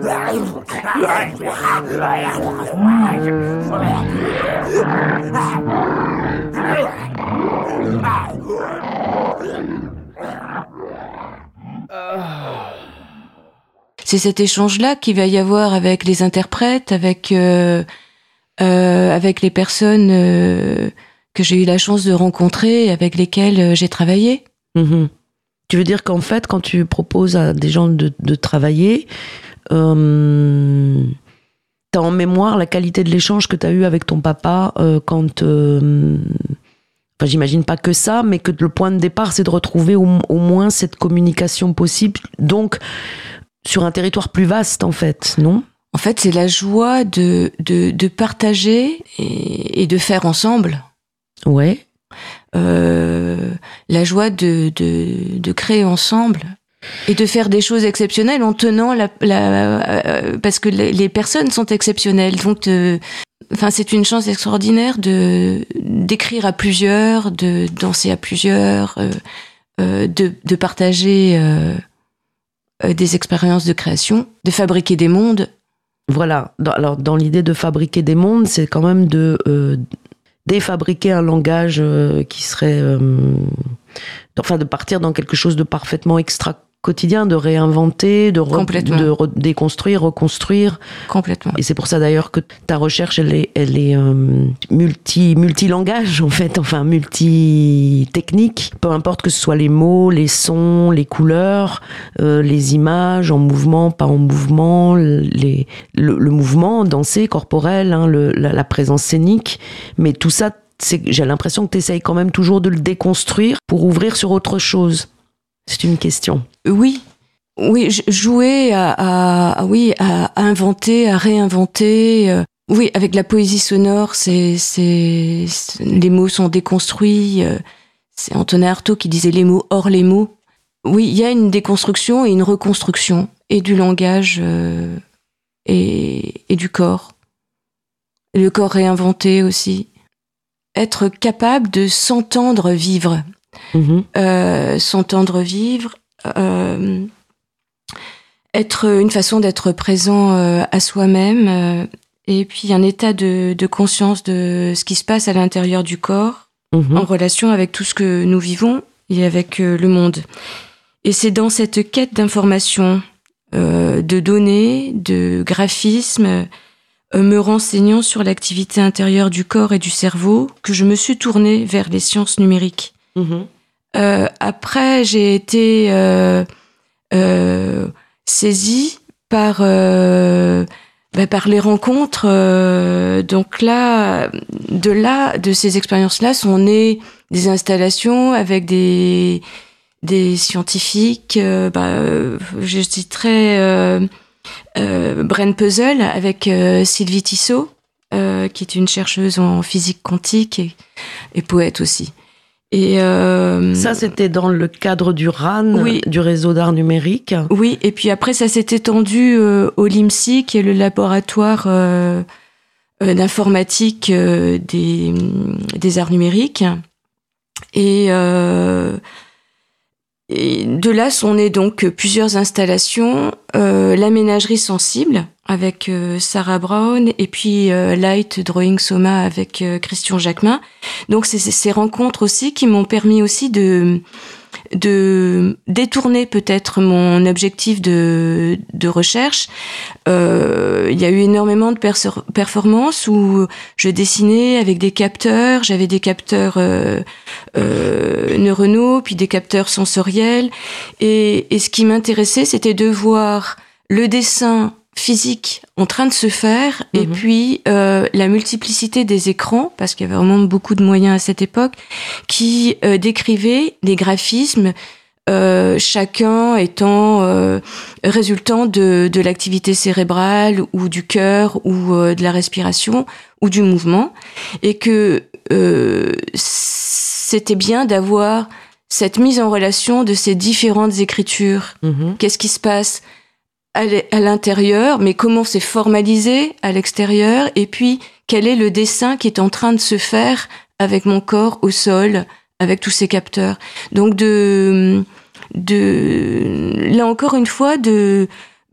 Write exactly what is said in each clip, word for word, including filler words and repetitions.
C'est cet échange-là qu'il va y avoir avec les interprètes, avec euh, euh, avec les personnes euh, que j'ai eu la chance de rencontrer, avec lesquelles euh, j'ai travaillé. Mmh. Tu veux dire qu'en fait, quand tu proposes à des gens de, de travailler, euh, tu as en mémoire la qualité de l'échange que tu as eu avec ton papa euh, quand... Euh, enfin, j'imagine pas que ça, mais que le point de départ, c'est de retrouver au, au moins cette communication possible, donc sur un territoire plus vaste, en fait, non ? En fait, c'est la joie de, de, de partager et, et de faire ensemble. Ouais. Euh, la joie de, de, de créer ensemble et de faire des choses exceptionnelles en tenant la... la euh, parce que les, les personnes sont exceptionnelles. Donc, euh, enfin, c'est une chance extraordinaire de, d'écrire à plusieurs, de danser à plusieurs, euh, euh, de, de partager... Euh, des expériences de création, de fabriquer des mondes. Voilà. Dans, alors, dans l'idée de fabriquer des mondes, c'est quand même de euh, défabriquer un langage euh, qui serait... Euh, enfin, de partir dans quelque chose de parfaitement extra-quotidien, de réinventer, de, re, de re, déconstruire, reconstruire. Complètement. Et c'est pour ça, d'ailleurs, que ta recherche, elle est, elle est euh, multi, multi-langage, en fait, enfin, multi-technique. Peu importe que ce soit les mots, les sons, les couleurs, euh, les images, en mouvement, pas en mouvement, les, le, le mouvement dansé, corporel, hein, le, la, la présence scénique. Mais tout ça, c'est, j'ai l'impression que tu essayes quand même toujours de le déconstruire pour ouvrir sur autre chose. C'est une question. Oui. Oui, jouer à, à, à, oui, à inventer, à réinventer. Euh, oui, avec la poésie sonore, c'est, c'est, c'est, les mots sont déconstruits. Euh, c'est Antonin Artaud qui disait les mots hors les mots. Oui, il y a une déconstruction et une reconstruction, et du langage euh, et, et du corps. Et le corps réinventé aussi. Être capable de s'entendre vivre. Mmh. Euh, s'entendre vivre. Euh, être une façon d'être présent euh, à soi-même euh, et puis un état de, de conscience de ce qui se passe à l'intérieur du corps mmh. en relation avec tout ce que nous vivons et avec euh, le monde. Et c'est dans cette quête d'information, euh, de données, de graphisme, euh, me renseignant sur l'activité intérieure du corps et du cerveau que je me suis tournée vers les sciences numériques. Mmh. Euh, après, j'ai été... Euh, euh, saisie par euh, bah, par les rencontres. Euh, donc là, de là, de ces expériences-là, sont nées des installations avec des des scientifiques. Euh, bah, euh, je citerai euh, euh, Brain Puzzle avec euh, Sylvie Tissot, euh, qui est une chercheuse en physique quantique et, et poète aussi. Et euh, ça, c'était dans le cadre du R A N, oui. du réseau d'art numérique. Oui, et puis après, ça s'est étendu euh, au L I M S I, qui est le laboratoire euh, euh, d'informatique euh, des, des arts numériques. Et, euh, et de là sont nées donc plusieurs installations. Euh, l'aménagerie sensible avec euh, Sarah Brown et puis euh, Light Drawing Soma avec euh, Christian Jacquemin. Donc c'est, c'est ces rencontres aussi qui m'ont permis aussi de de détourner peut-être mon objectif de de recherche. Euh, il y a eu énormément de perso- performances où je dessinais avec des capteurs, j'avais des capteurs euh, euh, neuronaux, puis des capteurs sensoriels, et, et ce qui m'intéressait, c'était de voir le dessin physique en train de se faire, mmh. et puis euh, la multiplicité des écrans, parce qu'il y avait vraiment beaucoup de moyens à cette époque, qui euh, décrivaient les graphismes, euh, chacun étant euh, résultant de, de l'activité cérébrale ou du cœur ou euh, de la respiration ou du mouvement, et que euh, c'était bien d'avoir cette mise en relation de ces différentes écritures. Mmh. Qu'est-ce qui se passe à l'intérieur, mais comment c'est formalisé à l'extérieur, et puis quel est le dessin qui est en train de se faire avec mon corps au sol, avec tous ces capteurs. Donc de, de là encore une fois, de,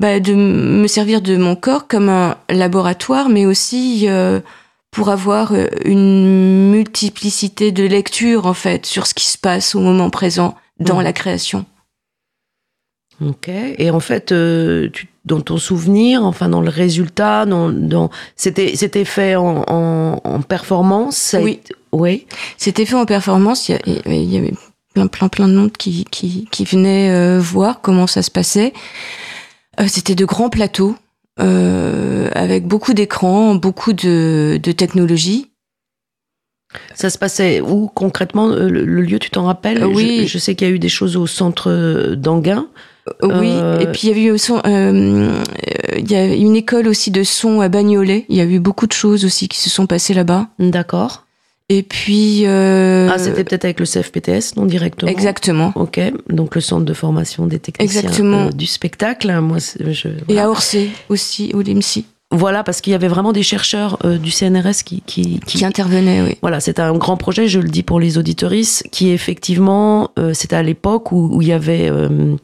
bah, de me servir de mon corps comme un laboratoire, mais aussi euh, pour avoir une multiplicité de lectures, en fait, sur ce qui se passe au moment présent dans mmh. la création. Ok. Et en fait, euh, tu, dans ton souvenir, enfin dans le résultat, dans, dans, c'était, c'était fait en, en, en performance. Oui. Été, oui. C'était fait en performance. Il y, a, il y avait plein, plein, plein de monde qui, qui, qui venait euh, voir comment ça se passait. Euh, c'était de grands plateaux euh, avec beaucoup d'écrans, beaucoup de, de technologie. Ça se passait où concrètement, le, le lieu, tu t'en rappelles? Oui. Je, je sais qu'il y a eu des choses au centre d'Anguin. Oui, euh... et puis il y avait eu son, euh, il y a une école aussi de son à Bagnolet. Il y a eu beaucoup de choses aussi qui se sont passées là-bas. D'accord. Et puis... Euh... Ah, c'était peut-être avec le C F P T S, non directement? Exactement. Ok, donc le centre de formation des techniciens euh, du spectacle. Moi, je, voilà. Et à Orsay aussi, au L I M S I. Voilà, parce qu'il y avait vraiment des chercheurs euh, du C N R S qui, qui, qui... qui intervenaient, oui. Voilà, c'était un grand projet, je le dis pour les auditoristes, qui effectivement, euh, c'était à l'époque où, où il y avait... Euh,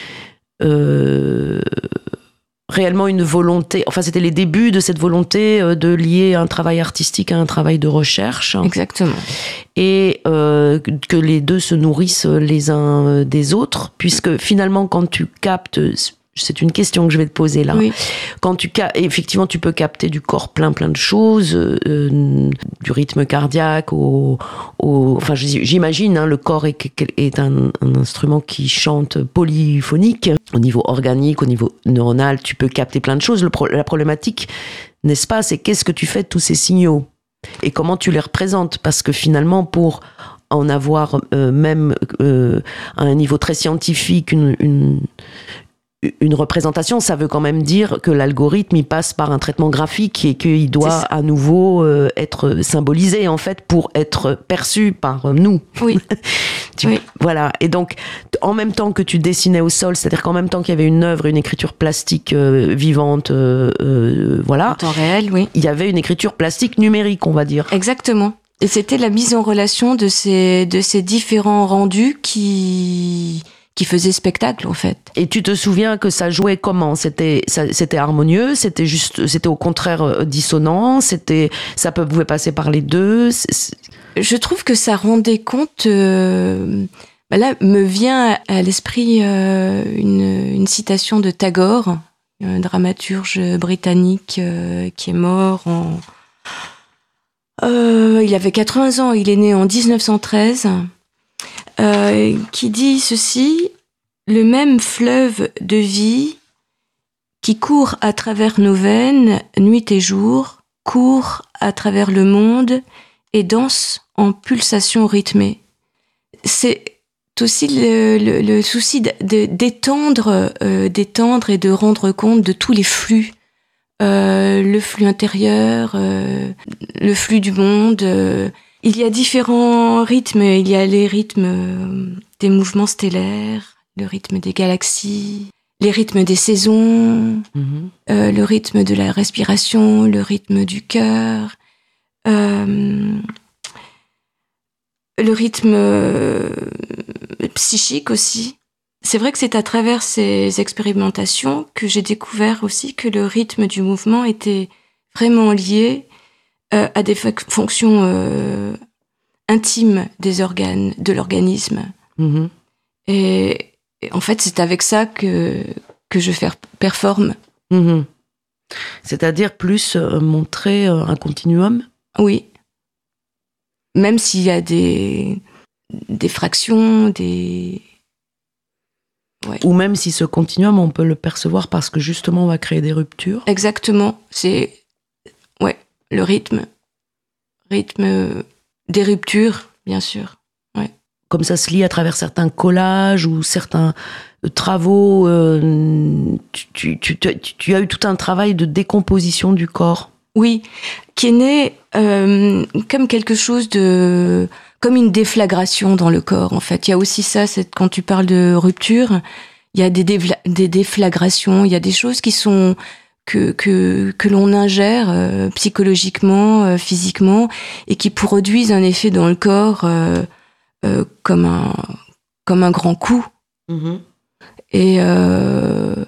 euh, réellement une volonté, enfin c'était les débuts de cette volonté de lier un travail artistique à un travail de recherche. Exactement. Et euh, que les deux se nourrissent les uns des autres, puisque finalement quand tu captes, c'est une question que je vais te poser là, oui. quand tu cap- effectivement tu peux capter du corps plein plein de choses, euh, du rythme cardiaque au, au enfin j'imagine hein, le corps est, est un, un instrument qui chante polyphonique au niveau organique, au niveau neuronal, tu peux capter plein de choses. Le pro- la problématique, n'est-ce pas, c'est qu'est-ce que tu fais de tous ces signaux et comment tu les représentes, parce que finalement pour en avoir euh, même euh, à un niveau très scientifique une, une une représentation, ça veut quand même dire que l'algorithme, il passe par un traitement graphique et qu'il doit à nouveau euh, être symbolisé, en fait, pour être perçu par euh, nous. Oui. tu, oui. Voilà. Et donc, en même temps que tu dessinais au sol, c'est-à-dire qu'en même temps qu'il y avait une œuvre, une écriture plastique euh, vivante, euh, euh, voilà. En temps réel, oui. Il y avait une écriture plastique numérique, on va dire. Exactement. Et c'était la mise en relation de ces, de ces différents rendus qui... qui faisait spectacle en fait. Et tu te souviens que ça jouait comment? C'était ça, c'était harmonieux, c'était juste, c'était au contraire dissonant, c'était, ça pouvait passer par les deux. C'est, c'est... Je trouve que ça rendait compte. Euh, bah là, me vient à l'esprit euh, une, une citation de Tagore, un dramaturge britannique euh, qui est mort en. Euh, il avait quatre-vingts ans, il est né en dix-neuf cent treize. Euh, qui dit ceci: le même fleuve de vie qui court à travers nos veines, nuit et jour, court à travers le monde et danse en pulsations rythmées. C'est aussi le, le, le souci de, de, d'étendre, euh, d'étendre et de rendre compte de tous les flux. Euh, le flux intérieur, euh, le flux du monde. Euh, Il y a différents rythmes. Il y a les rythmes des mouvements stellaires, le rythme des galaxies, les rythmes des saisons, mmh. euh, le rythme de la respiration, le rythme du cœur, euh, le rythme euh, psychique aussi. C'est vrai que c'est à travers ces expérimentations que j'ai découvert aussi que le rythme du mouvement était vraiment lié Euh, à des f- fonctions euh, intimes des organes, de l'organisme. Mmh. Et, et en fait, c'est avec ça que, que je faire, performe. Mmh. C'est-à-dire plus euh, montrer euh, un continuum? Oui. Même s'il y a des, des fractions, des... Ouais. Ou même si ce continuum, on peut le percevoir parce que justement, on va créer des ruptures? Exactement. C'est... Ouais. Le rythme, rythme des ruptures, bien sûr. Ouais. Comme ça se lit à travers certains collages ou certains travaux, euh, tu, tu, tu, tu as eu tout un travail de décomposition du corps. Oui, qui est né euh, comme quelque chose de... comme une déflagration dans le corps, en fait. Il y a aussi ça, c'est, quand tu parles de rupture, il y a des, dévla- des déflagrations, il y a des choses qui sont... Que, que, que l'on ingère euh, psychologiquement, euh, physiquement, et qui produisent un effet dans le corps euh, euh, comme, un, comme un grand coup. Mmh. Et, euh,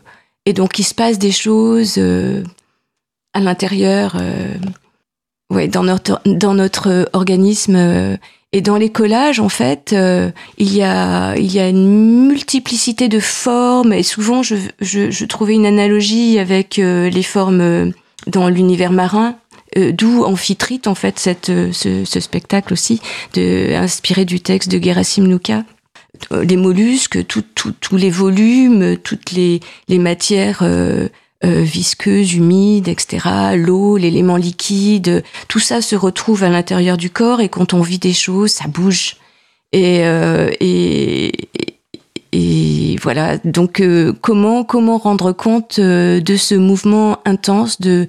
Et donc, il se passe des choses euh, à l'intérieur, euh, ouais, dans notre, dans notre organisme. Euh, et dans les collages, en fait, euh, il y a, il y a une multiplicité de formes. Et souvent, je, je, je trouvais une analogie avec euh, les formes euh, dans l'univers marin. Euh, d'où Amphitrite, en fait, cette, ce, ce spectacle aussi, de, inspiré du texte de Gerasim Luka. Les mollusques, tous tout, tout les volumes, toutes les, les matières euh, euh, visqueuses, humides, et cetera, l'eau, l'élément liquide, tout ça se retrouve à l'intérieur du corps, et quand on vit des choses, ça bouge. Et, euh, et, et, et voilà, donc euh, comment, comment rendre compte euh, de ce mouvement intense de...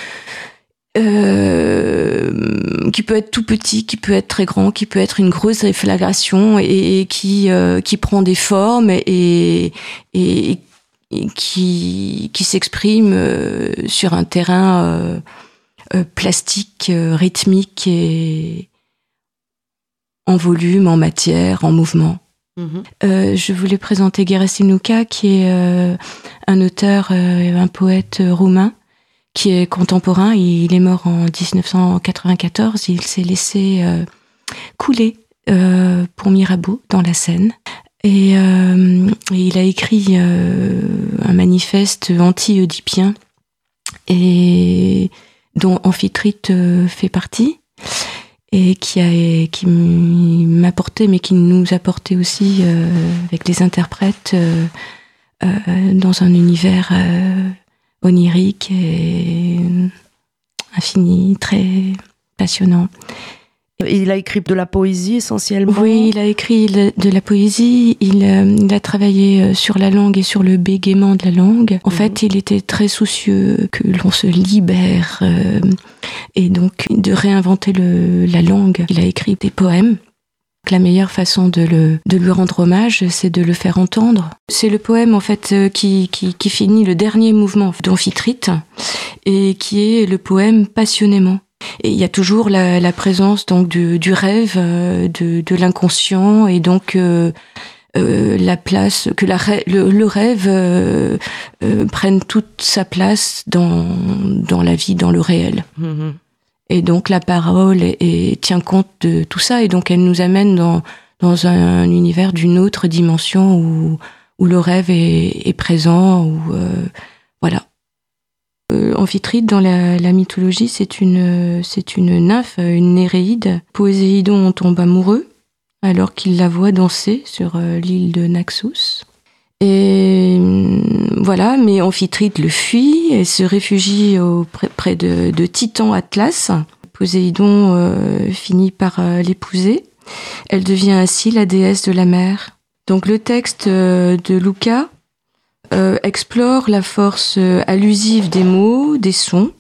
Euh, qui peut être tout petit, qui peut être très grand, qui peut être une grosse déflagration et, et qui euh, qui prend des formes et, et, et qui qui s'exprime euh, sur un terrain euh, euh, plastique, euh, rythmique et en volume, en matière, en mouvement. Mmh. Euh, je voulais présenter Gerasim Luka, qui est euh, un auteur, euh, un poète roumain, qui est contemporain. Il est mort en dix-neuf cent quatre-vingt-quatorze. Il s'est laissé euh, couler euh, pour Mirabeau dans la Seine. Et, euh, et il a écrit euh, un manifeste anti-oedipien et dont Amphitrite euh, fait partie et qui a qui m'apportait, mais qui nous apportait aussi euh, avec les interprètes euh, euh, dans un univers euh, onirique et infini, très passionnant. Il a écrit de la poésie essentiellement. Oui, il a écrit de la poésie. Il, euh, il a travaillé sur la langue et sur le bégaiement de la langue. En mmh. fait, il était très soucieux que l'on se libère euh, et donc de réinventer le, la langue. Il a écrit des poèmes. La meilleure façon de, le, de lui rendre hommage, c'est de le faire entendre. C'est le poème en fait qui, qui, qui finit le dernier mouvement d'Amphitrite et qui est le poème Passionnément. Et il y a toujours la, la présence donc du, du rêve, de, de l'inconscient et donc euh, euh, la place que la, le, le rêve euh, euh, prenne toute sa place dans, dans la vie, dans le réel. Mmh. Et donc la parole est, est, tient compte de tout ça, et donc elle nous amène dans, dans un, un univers d'une autre dimension où, où le rêve est, est présent, où, euh, voilà. Euh, Amphitrite, dans la, la mythologie, c'est une, c'est une nymphe, une Néréide. Poséidon en tombe amoureux, alors qu'il la voit danser sur euh, l'île de Naxos. Et voilà, mais Amphitrite le fuit et se réfugie auprès, près de, de Titan Atlas. Poséidon euh, finit par euh, l'épouser. Elle devient ainsi la déesse de la mer. Donc le texte euh, de Luka euh, explore la force euh, allusive des mots, des sons.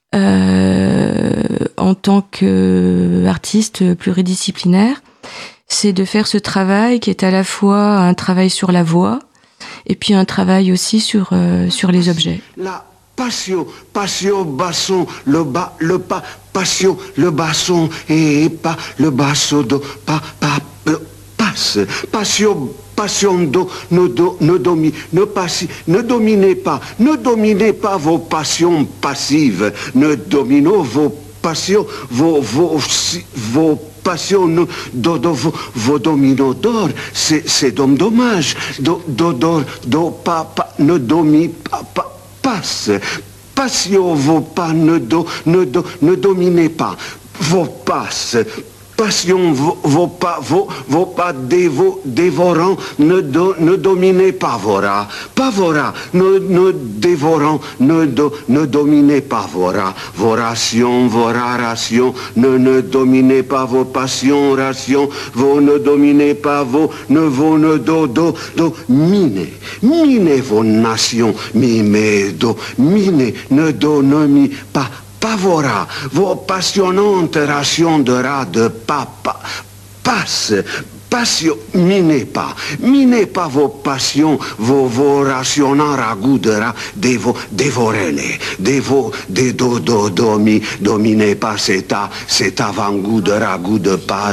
Euh, en tant qu'artiste pluridisciplinaire, c'est de faire ce travail qui est à la fois un travail sur la voix, et puis un travail aussi sur, euh, sur les objets. La passion, passion, basson, le bas, le pas, passion, le basson, et pas, le basso, do, pas, pas, le passe, passion, passion, do, ne, do, ne domi, ne passi, ne dominez pas, ne dominez pas vos passions passives, ne dominez vos passions, vos, vos, vos passion, do, do, vos, vos dominos d'or, c'est, c'est dommage, do, do, do, do, pa, pa, ne domi, pa, pa, passe, passion, vos pas, ne, do, ne, do, ne dominez pas, vos passes, passion, vos, vos pas, vos, vos pas dévo, dévorants, ne, do, ne dominez pas vos rats, pas vos rats, ne, ne dévorant, ne, do, ne dominez pas vos rats, vos rations, vos rations, ne, ne dominez pas vos passions, rations, vos ne dominez pas vos, ne vos, ne do, do, do, minez, minez vos nations, mimez, do, minez, ne do, ne mi, pas, pas vos rats, vos passionnantes rations de rats de papa, passe, passion, minez pas, minez pas vos passions, vos, vos rationnants ragoûts de rats, dévo, dévorez-les, dévo, des do, do, domi, dominez pas cet, cet avant-goût de ragoût de pas, de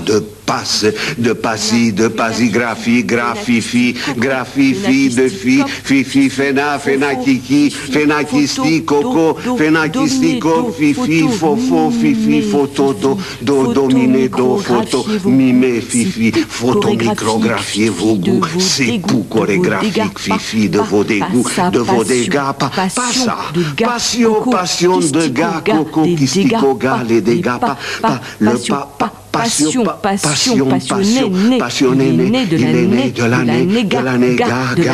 passe, de passi, de pasigraphie, graphifi, graphifi, de fi, fifi, fena, fenakiki, fenakisti, coco, fenakisti, co, fifi, fofo, fifi, photo, do, do, dominé, do, photo, mimé, fifi, photo, micrographiez vos goûts, c'est goûts chorégraphiques, fifi, de vos dégoûts, de vos dégâts, pa, passa, passion, passion de gars, coco, kistico, gars, les dégâts, pa, pa, le pa, pa, Passion, passion, passionné, passionné, né, de la né, de la néga, de la néga, de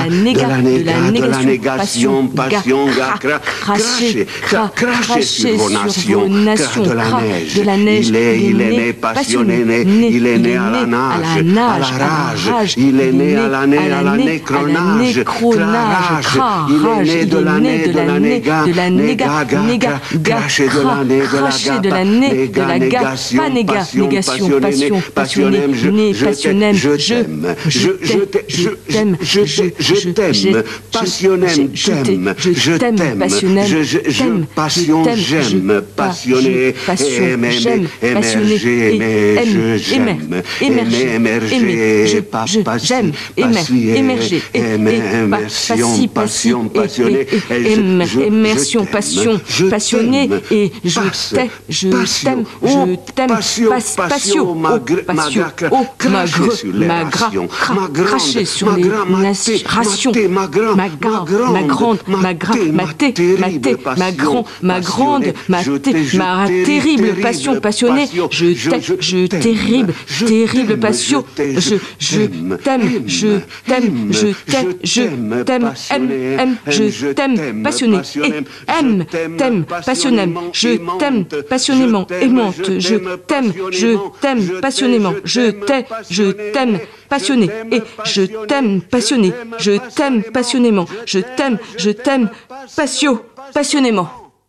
la négation, passion, cracher, cracher sur vos nations, de la neige, de la neige, il est, il est né, passionné, né, il est né à la nage, à la rage, il est né à la nez, à la nécronage, crarage, il est né de la nez, de la néga, de la néga, cracher de la nez, de la nez, de la négation, passion, passion, passionné, je t'aime, je t'aime, je t'aime, je t'aime, passionné, t'aime, je t'aime, passionné, je passion, j'aime, passionné, aimer, émerger, aimer, je j'aime, aimer, émerger, j'aime, aimer, émerger, aimer, immersion, passion, passionné, immersion, passion, passionné, et je t'aime, je t'aime, je t'aime, passion, ma gr, oh, ma gr, ma gra, cracher sur les rations, ma grande, ma grande, ma gra, ma té, ma té, ma grand, ma grande, ma té, ma terrible passion passionnée, je t'aime, je terrible, terrible passion, je, je t'aime, je t'aime, je t'aime, je t'aime, aime, aime, je t'aime, passionné, et aime, t'aime, passionnément, je t'aime, passionnément, aimante, je t'aime, je t'aime, passionnément, je t'aime, je t'aime, passionné, et je t'aime, passionné, je t'aime, passionnément, je t'aime, je t'aime, patio, passionnément.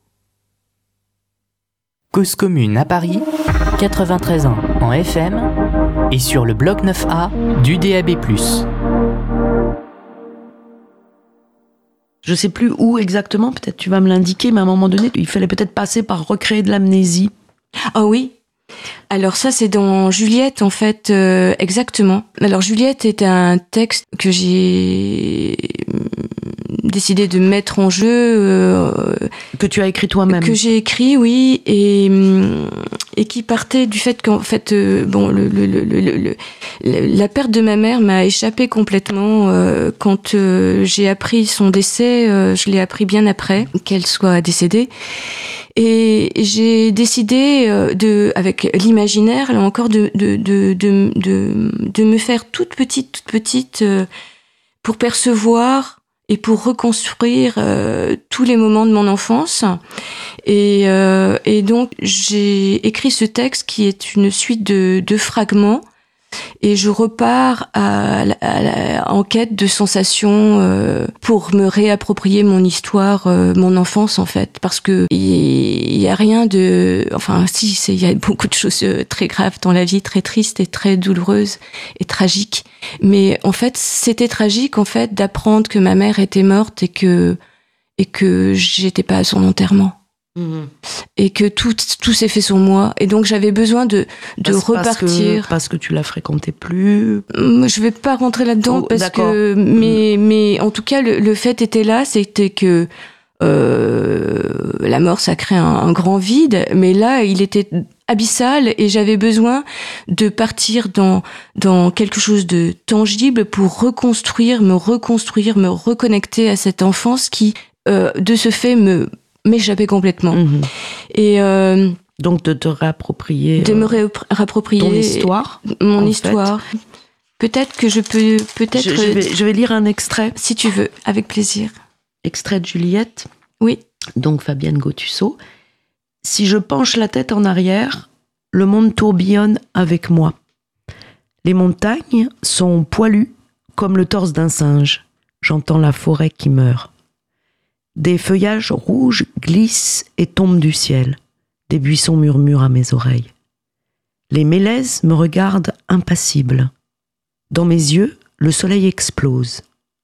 Cause commune à Paris, quatre-vingt-treize ans en F M et sur le bloc neuf A du D A B plus. Je sais plus où exactement, peut-être tu vas me l'indiquer, mais à un moment donné, il fallait peut-être passer par recréer de l'amnésie. Ah oh oui. Alors ça, c'est dans Juliette, en fait, euh, exactement. Alors Juliette est un texte que j'ai décidé de mettre en jeu. Euh, que tu as écrit toi-même. Que j'ai écrit, oui, et, et qui partait du fait qu'en fait, euh, bon, le, le, le, le, le, la perte de ma mère m'a échappé complètement. Euh, quand euh, j'ai appris son décès, euh, je l'ai appris bien après qu'elle soit décédée. Et j'ai décidé de, avec l'imaginaire, là encore, de, de, de, de, de, de me faire toute petite, toute petite, pour percevoir et pour reconstruire euh, tous les moments de mon enfance. Et, euh, et donc, j'ai écrit ce texte qui est une suite de, de fragments. Et je repars à, à, à, en quête de sensations euh, pour me réapproprier mon histoire, euh, mon enfance en fait, parce que il y a rien de, enfin si, il y a beaucoup de choses très graves dans la vie, très tristes et très douloureuses et tragiques. Mais en fait, c'était tragique en fait d'apprendre que ma mère était morte et que et que j'étais pas à son enterrement. Mmh. Et que tout, tout s'est fait sur moi. Et donc, j'avais besoin de, de parce, repartir. Parce que, parce que tu la fréquentais plus. Je vais pas rentrer là-dedans oh, parce d'accord. que, mais, mmh. mais en tout cas, le, le fait était là, c'était que, euh, la mort, ça crée un, un grand vide, mais là, il était abyssal et j'avais besoin de partir dans, dans quelque chose de tangible pour reconstruire, me reconstruire, me reconnecter à cette enfance qui, euh, de ce fait, me, m'échapper complètement. Mmh. Et euh, donc de te réapproprier de me ré- réapproprier ton histoire, mon histoire. Fait. Peut-être que je peux peut-être je, je, vais, je vais lire un extrait si tu veux, avec plaisir. Extrait de Juliette. Oui. Donc Fabienne Gautusseau. Si je penche la tête en arrière, le monde tourbillonne avec moi. Les montagnes sont poilues comme le torse d'un singe. J'entends la forêt qui meurt. Des feuillages rouges glissent et tombent du ciel. Des buissons murmurent à mes oreilles. Les mélèzes me regardent impassible. Dans mes yeux, le soleil explose.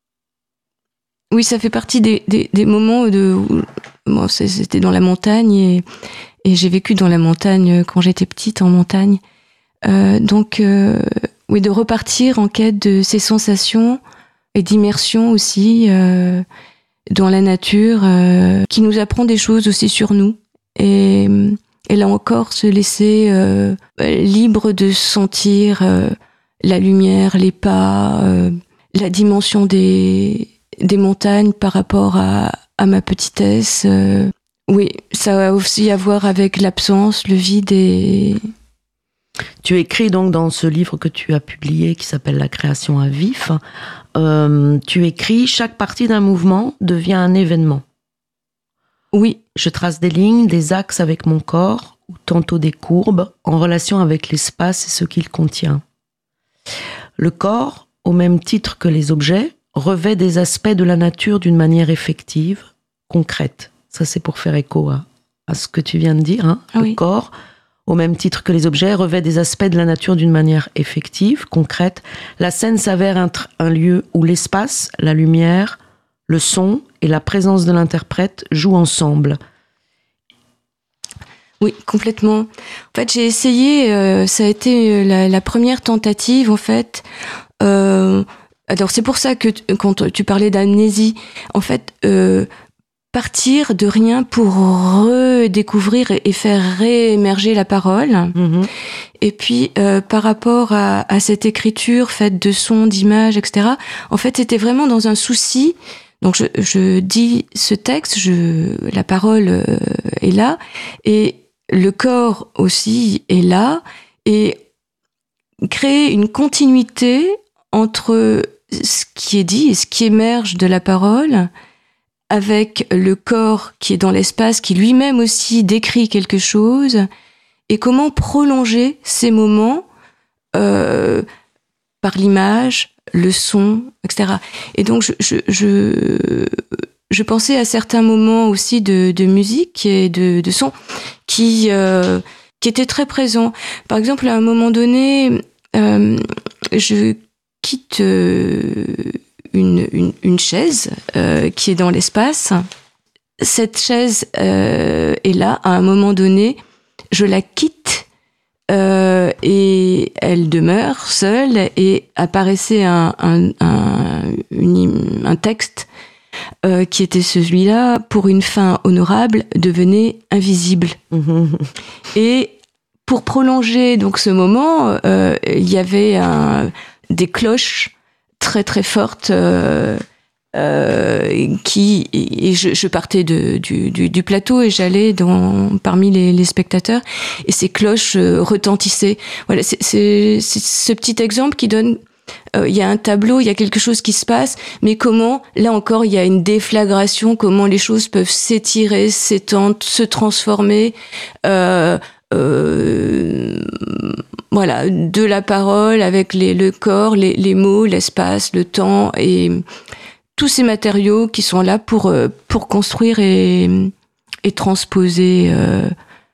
Oui, ça fait partie des, des, des moments de... Bon, c'était dans la montagne et, et j'ai vécu dans la montagne quand j'étais petite, en montagne. Euh, donc, euh, oui, de repartir en quête de ces sensations et d'immersion aussi euh, dans la nature, euh, qui nous apprend des choses aussi sur nous. Et, et là encore, se laisser euh, libre de sentir euh, la lumière, les pas, euh, la dimension des, des montagnes par rapport à, à ma petitesse. Euh, oui, ça va aussi à voir avec l'absence, le vide et... Tu écris donc dans ce livre que tu as publié qui s'appelle La création à vif, euh, tu écris « Chaque partie d'un mouvement devient un événement ». Oui. Je trace des lignes, des axes avec mon corps, ou tantôt des courbes, en relation avec l'espace et ce qu'il contient. Le corps, au même titre que les objets, revêt des aspects de la nature d'une manière effective, concrète. Ça, c'est pour faire écho à, à ce que tu viens de dire. Hein. Oui. Le corps, au même titre que les objets, revêt des aspects de la nature d'une manière effective, concrète. La scène s'avère être un lieu où l'espace, la lumière, le son et la présence de l'interprète jouent ensemble. Oui, complètement. En fait, j'ai essayé, euh, ça a été la, la première tentative, en fait. Euh, alors, c'est pour ça que t- quand tu parlais d'amnésie, en fait, euh, partir de rien pour redécouvrir et, et faire réémerger la parole. Mmh. Et puis, euh, par rapport à, à cette écriture faite de sons, d'images, et cetera, en fait, c'était vraiment dans un souci. Donc, je, je dis ce texte, je, la parole euh, est là, et le corps aussi est là, et créer une continuité entre ce qui est dit et ce qui émerge de la parole, avec le corps qui est dans l'espace, qui lui-même aussi décrit quelque chose, et comment prolonger ces moments euh, par l'image, le son, et cetera. Et donc, je, je, je, je pensais à certains moments aussi de, de musique et de, de son qui, euh, qui étaient très présents. Par exemple, à un moment donné, euh, je quitte euh, une, une, une chaise euh, qui est dans l'espace. Cette chaise euh, est là, à un moment donné, je la quitte euh, et elle demeure seule, et apparaissait un, un, un, une, un texte euh, qui était celui-là, pour une fin honorable, devenez invisible. Mmh. Et pour prolonger donc ce moment, euh, il y avait un, des cloches très très fortes euh, euh, qui et je, je partais de, du, du, du plateau et j'allais dans parmi les, les spectateurs, et ces cloches euh, retentissaient. Voilà, c'est, c'est, c'est ce petit exemple qui donne. Il euh, y a un tableau, il y a quelque chose qui se passe, mais comment, là encore, il y a une déflagration, comment les choses peuvent s'étirer, s'étendre, se transformer, euh, euh, voilà, de la parole avec les, le corps, les, les mots, l'espace, le temps, et tous ces matériaux qui sont là pour, pour construire et, et transposer euh,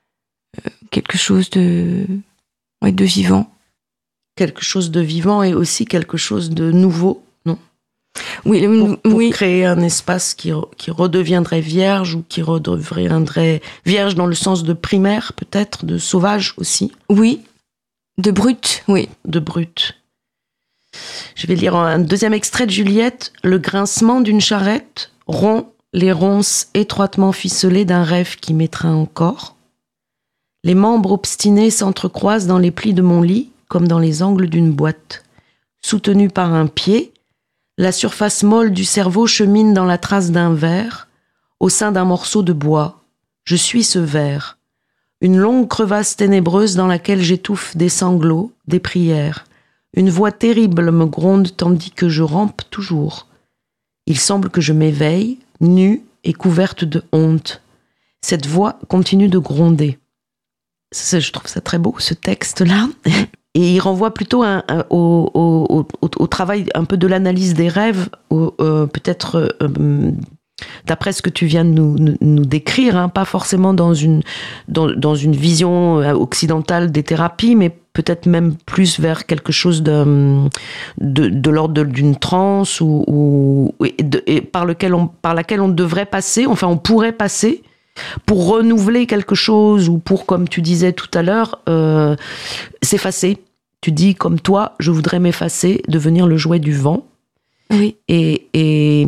quelque chose de, ouais, de vivant. Quelque chose de vivant et aussi quelque chose de nouveau, non ? Oui, pour, pour oui. Créer un espace qui, qui redeviendrait vierge, ou qui redeviendrait vierge dans le sens de primaire, peut-être, de sauvage aussi. Oui, de brut, oui. De brut. Je vais lire un deuxième extrait de Juliette. Le grincement d'une charrette rompt les ronces étroitement ficelées d'un rêve qui m'étreint encore. Les membres obstinés s'entrecroisent dans les plis de mon lit, comme dans les angles d'une boîte. Soutenue par un pied, la surface molle du cerveau chemine dans la trace d'un verre, au sein d'un morceau de bois. Je suis ce verre. Une longue crevasse ténébreuse dans laquelle j'étouffe des sanglots, des prières. Une voix terrible me gronde tandis que je rampe toujours. Il semble que je m'éveille, nue et couverte de honte. Cette voix continue de gronder. Ça, je trouve ça très beau, ce texte-là. Et il renvoie plutôt un, un, au, au, au, au travail un peu de l'analyse des rêves, au, euh, peut-être euh, d'après ce que tu viens de nous, nous, nous décrire, hein, pas forcément dans une, dans, dans une vision occidentale des thérapies, mais peut-être même plus vers quelque chose de, de, de l'ordre d'une transe, ou, ou, et de, et par, lequel on, par laquelle on devrait passer, enfin on pourrait passer, pour renouveler quelque chose ou pour, comme tu disais tout à l'heure, euh, s'effacer. Tu dis, comme toi, je voudrais m'effacer, devenir le jouet du vent. Oui. Et, et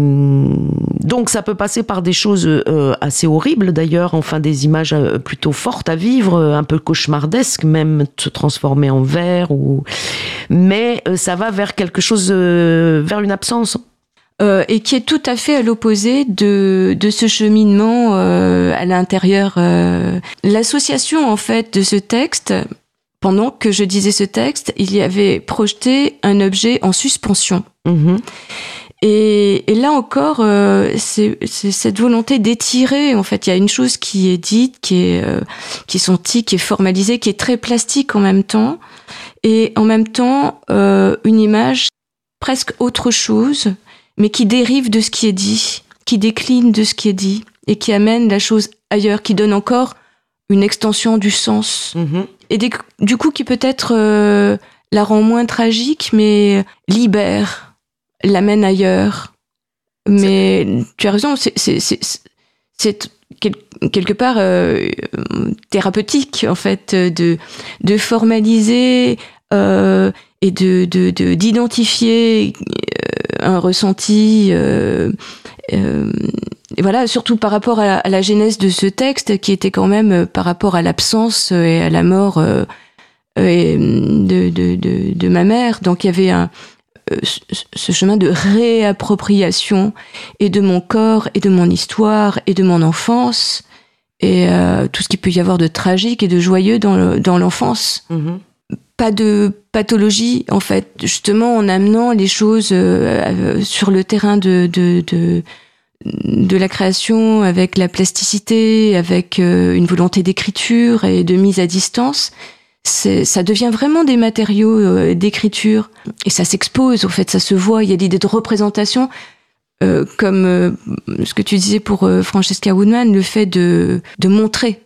donc ça peut passer par des choses euh, assez horribles d'ailleurs, enfin des images euh, plutôt fortes à vivre, euh, un peu cauchemardesques, même se transformer en verre, ou... mais euh, ça va vers quelque chose, euh, vers une absence. Euh, et qui est tout à fait à l'opposé de, de ce cheminement euh, à l'intérieur. Euh. L'association en fait de ce texte, pendant que je disais ce texte, il y avait projeté un objet en suspension. Mmh. Et, et là encore, euh, c'est, c'est cette volonté d'étirer. En fait, il y a une chose qui est dite, qui est euh, qui est sentie, qui est formalisée, qui est très plastique en même temps, et en même temps euh, une image presque autre chose, mais qui dérive de ce qui est dit, qui décline de ce qui est dit, et qui amène la chose ailleurs, qui donne encore une extension du sens. Mmh. Et des, du coup, qui peut-être euh, la rend moins tragique, mais libère, l'amène ailleurs. Mais c'est... tu as raison, c'est, c'est, c'est, c'est quel, quelque part euh, thérapeutique, en fait, de, de formaliser euh, et de, de, de, d'identifier euh, un ressenti. Euh, euh, et voilà, surtout par rapport à la, à la genèse de ce texte, qui était quand même euh, par rapport à l'absence et à la mort euh, euh, de, de, de, de ma mère. Donc il y avait un, euh, ce chemin de réappropriation et de mon corps et de mon histoire et de mon enfance et euh, tout ce qu'il peut y avoir de tragique et de joyeux dans, le, dans l'enfance. Mmh. Pas de pathologie, en fait, justement en amenant les choses euh, sur le terrain de, de, de, de la création, avec la plasticité, avec euh, une volonté d'écriture et de mise à distance. C'est, ça devient vraiment des matériaux euh, d'écriture. Et ça s'expose, en fait, ça se voit. Il y a l'idée de représentation, euh, comme euh, ce que tu disais pour euh, Francesca Woodman, le fait de, de montrer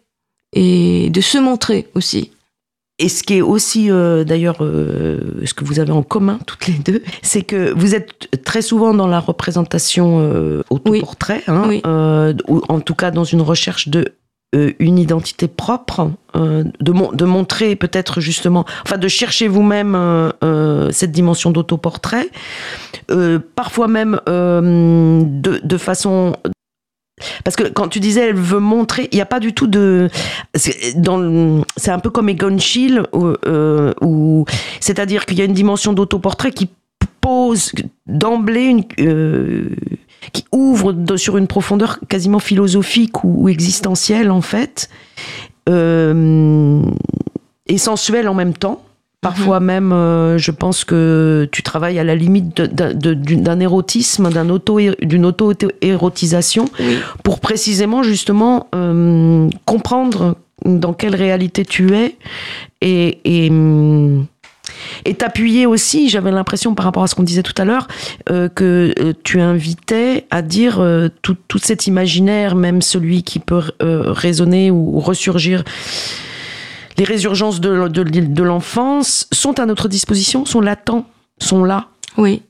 et de se montrer aussi. Et ce qui est aussi, euh, d'ailleurs, euh, ce que vous avez en commun, toutes les deux, c'est que vous êtes très souvent dans la représentation euh, autoportrait, oui. Hein, oui. Euh, ou en tout cas dans une recherche de euh, une identité propre, euh, de, mon, de montrer peut-être justement, enfin de chercher vous-même euh, euh, cette dimension d'autoportrait, euh, parfois même euh, de, de façon... Parce que quand tu disais elle veut montrer, il n'y a pas du tout de... C'est, dans, c'est un peu comme Egon Schiele, où, euh, où, c'est-à-dire qu'il y a une dimension d'autoportrait qui pose d'emblée, une, euh, qui ouvre de, sur une profondeur quasiment philosophique ou, ou existentielle en fait, euh, et sensuelle en même temps. Parfois mmh. même, euh, je pense que tu travailles à la limite de, de, de, d'un érotisme, d'un auto, d'une auto-érotisation, oui. Pour précisément, justement, euh, comprendre dans quelle réalité tu es et, et, et t'appuyer aussi, j'avais l'impression par rapport à ce qu'on disait tout à l'heure, euh, que euh, tu invitais à dire euh, tout, tout cet imaginaire, même celui qui peut euh, résonner ou, ou ressurgir. Les résurgences de, de, de l'enfance sont à notre disposition, sont latents, sont là. Oui.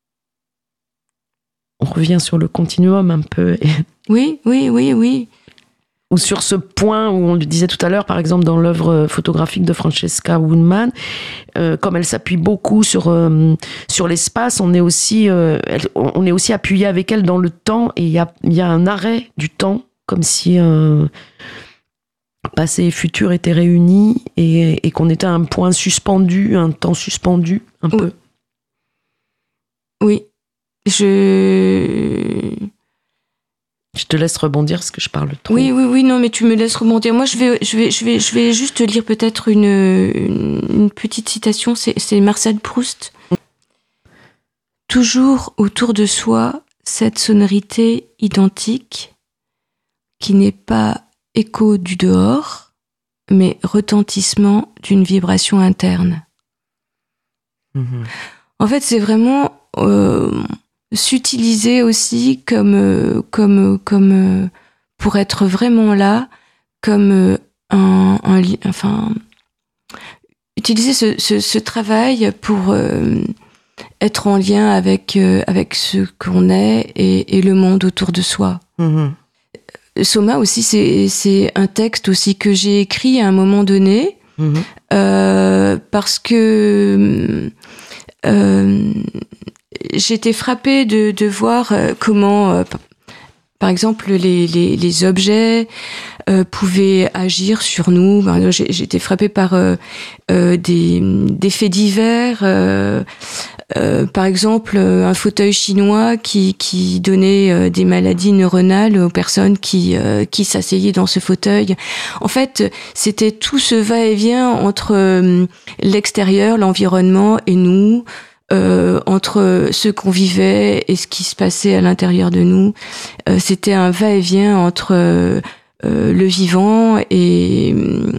On revient sur le continuum un peu. Oui, oui, oui, oui. Ou sur ce point où on le disait tout à l'heure, par exemple dans l'œuvre photographique de Francesca Woodman, euh, comme elle s'appuie beaucoup sur euh, sur l'espace, on est aussi euh, elle, on est aussi appuyé avec elle dans le temps, et il y a il y a un arrêt du temps, comme si euh, passé et futur étaient réunis et, et qu'on était à un point suspendu, un temps suspendu, un oui. peu. Oui. Je... Je te laisse rebondir parce que je parle trop. Oui, oui, oui, non, mais tu me laisses rebondir. Moi, je vais, je vais, je vais, je vais juste lire peut-être une, une, une petite citation. C'est, c'est Marcel Proust. Toujours autour de soi, cette sonorité identique qui n'est pas écho du dehors, mais retentissement d'une vibration interne. Mmh. En fait, c'est vraiment euh, s'utiliser aussi comme, euh, comme, comme euh, pour être vraiment là, comme euh, un, un, enfin, utiliser ce, ce, ce travail pour euh, être en lien avec, euh, avec ce qu'on est et, et le monde autour de soi. Mmh. Soma aussi, c'est, c'est un texte aussi que j'ai écrit à un moment donné, mmh. euh, parce que euh, j'étais frappée de, de voir comment, euh, par exemple, les, les, les objets euh, pouvaient agir sur nous. J'étais frappée par euh, euh, des, des faits divers. Euh, euh, par exemple, un fauteuil chinois qui, qui donnait euh, des maladies neuronales aux personnes qui, euh, qui s'asseyaient dans ce fauteuil. En fait, c'était tout ce va-et-vient entre euh, l'extérieur, l'environnement et nous. Euh, entre ce qu'on vivait et ce qui se passait à l'intérieur de nous. Euh, c'était un va-et-vient entre euh, le vivant et,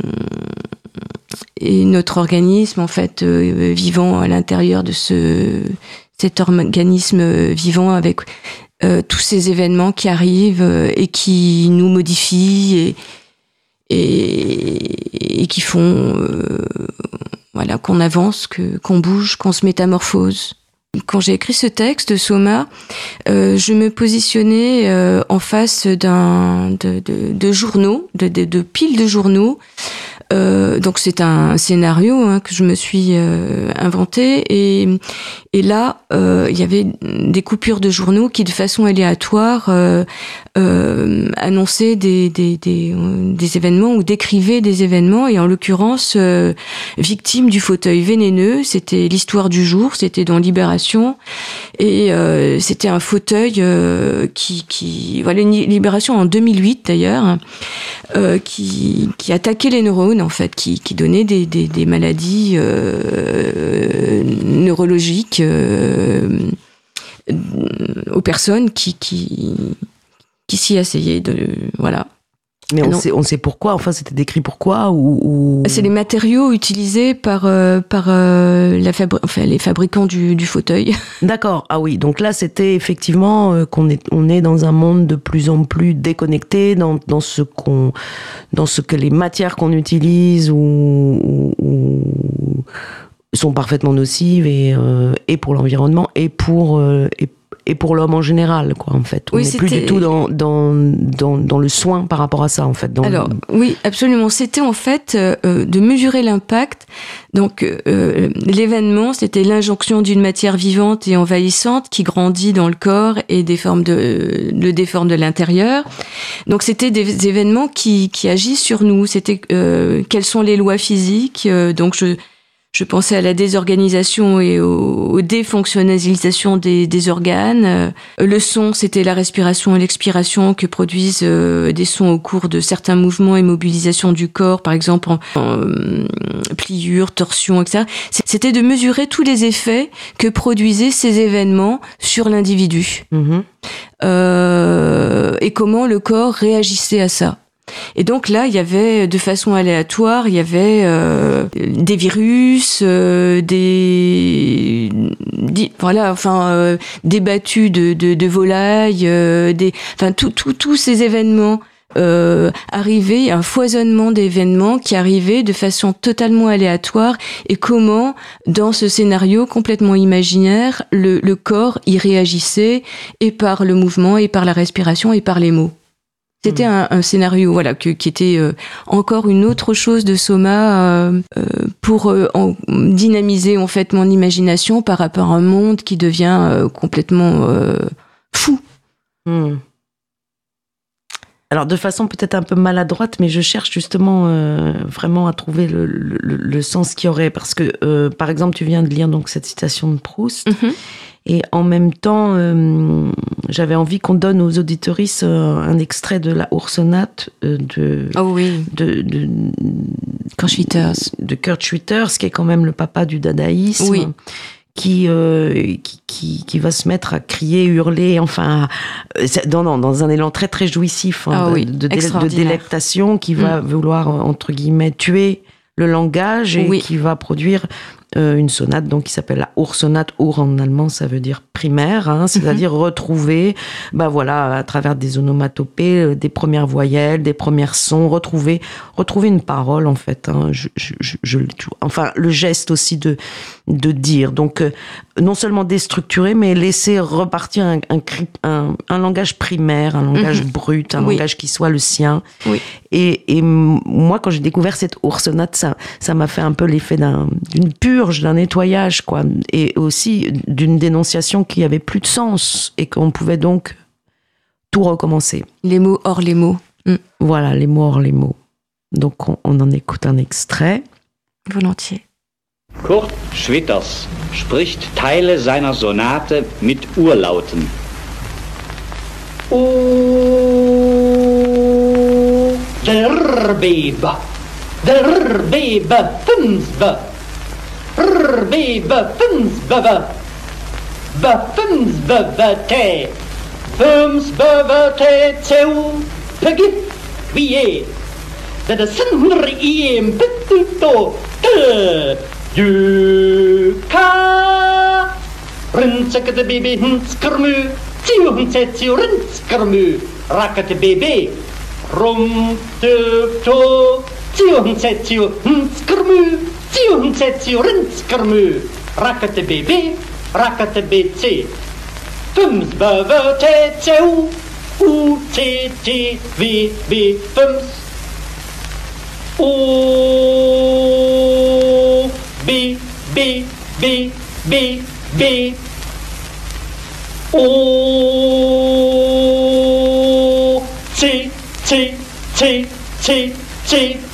et notre organisme, en fait, euh, vivant à l'intérieur de ce, cet organisme vivant avec euh, tous ces événements qui arrivent et qui nous modifient et, et, et qui font... Euh, Voilà, qu'on avance, que, qu'on bouge, qu'on se métamorphose. Quand j'ai écrit ce texte, Soma, euh, je me positionnais euh, en face d'un, de, de, de journaux, de, de, de piles de journaux. Euh, donc c'est un scénario hein, que je me suis euh, inventé. Et, et là, euh, il y avait des coupures de journaux qui, de façon aléatoire, euh, euh, annonçaient des, des, des, des événements ou décrivaient des événements. Et en l'occurrence, euh, victime du fauteuil vénéneux, c'était l'histoire du jour, c'était dans Libération. Et euh, c'était un fauteuil euh, qui, qui... Voilà, une Libération en deux mille huit d'ailleurs, euh, qui, qui attaquait les neurones, en fait, qui, qui donnait des, des, des maladies euh, neurologiques euh, aux personnes qui, qui, qui s'y essayaient. De, voilà. Mais on sait, on sait pourquoi, enfin c'était décrit pourquoi ou, ou... C'est les matériaux utilisés par, euh, par euh, la fabri- enfin, les fabricants du, du fauteuil. D'accord, ah oui, donc là c'était effectivement euh, qu'on est, on est dans un monde de plus en plus déconnecté dans, dans, ce, qu'on, dans ce que les matières qu'on utilise ou, ou, ou sont parfaitement nocives et, euh, et pour l'environnement et pour... Euh, et et pour l'homme en général, quoi, en fait. On oui, n'est plus du tout dans, dans, dans, dans le soin par rapport à ça, en fait. Dans Alors, le... oui, absolument. C'était, en fait, euh, de mesurer l'impact. Donc, euh, l'événement, c'était l'injonction d'une matière vivante et envahissante qui grandit dans le corps et déforme de, le déforme de l'intérieur. Donc, c'était des événements qui, qui agissent sur nous. C'était, euh, quelles sont les lois physiques? euh, Donc, je... Je pensais à la désorganisation et au, aux défonctionnalisations des, des organes. Le son, c'était la respiration et l'expiration que produisent euh, des sons au cours de certains mouvements et mobilisations du corps, par exemple en, en euh, pliure, torsion, et cetera. C'était de mesurer tous les effets que produisaient ces événements sur l'individu. Mmh. Euh, et comment le corps réagissait à ça. Et donc là, il y avait de façon aléatoire, il y avait euh, des virus, euh, des, des voilà, enfin euh, des battues de, de, de volailles, euh, des, enfin tous tout, tous ces événements euh, arrivaient, un foisonnement d'événements qui arrivaient de façon totalement aléatoire. Et comment, dans ce scénario complètement imaginaire, le, le corps y réagissait et par le mouvement, et par la respiration, et par les mots. C'était un, un scénario, voilà, que, qui était euh, encore une autre chose de Soma euh, euh, pour euh, en, dynamiser en fait mon imagination par rapport à un monde qui devient euh, complètement euh, fou. Mmh. Alors de façon peut-être un peu maladroite, mais je cherche justement euh, vraiment à trouver le, le, le sens qu'il y aurait, parce que euh, par exemple tu viens de lire donc cette citation de Proust. Mmh. Et en même temps, euh, j'avais envie qu'on donne aux auditeuristes euh, un extrait de la Ursonate euh, de, oh oui. de, de, Kurt Schwitters. de Kurt Schwitters, qui est quand même le papa du dadaïsme, oui. qui, euh, qui, qui, qui va se mettre à crier, hurler, enfin, dans, dans, dans un élan très très jouissif hein, oh de, oui. de, de, de délectation, qui va mm. vouloir, entre guillemets, tuer le langage et oui. qui va produire euh, une sonate donc qui s'appelle la Ursonate. Ur en allemand, ça veut dire primaire, hein, c'est-à-dire mm-hmm. retrouver, bah voilà, à travers des onomatopées, euh, des premières voyelles, des premiers sons, retrouver, retrouver une parole en fait. Hein, je, je, je, je, enfin, le geste aussi de de dire. Donc, euh, non seulement déstructurer, mais laisser repartir un, un, un, un langage primaire, un langage mm-hmm. brut, un oui. langage qui soit le sien. Oui. Et, et moi, quand j'ai découvert cette Ursonate, ça, ça m'a fait un peu l'effet d'un, d'une purge, d'un nettoyage, quoi, et aussi d'une dénonciation qui avait plus de sens et qu'on pouvait donc tout recommencer. Les mots hors les mots. Mm. Voilà, les mots hors les mots. Donc, on, on en écoute un extrait. Volontiers. Kurt Schwitters spricht Teile seiner Sonate mit Urlauten. O, der Bebe, der Bebe, Finsbe, der Bebe, Finsbe, be, Finsbe, te, Finsbe, te, Zeu, Pegit, wie, der das Sinner ihm bittuto, te, du ka rinsakate baby hinskarmu tiu hinsetio rinskarmu rakate baby rum to tiu hinsetio hinskarmu tiu hinsetio rinskarmu rakate baby rakate bc fums bava te teu u t t v v fums o B, B, B, B, B. O, C, C, C, C, C.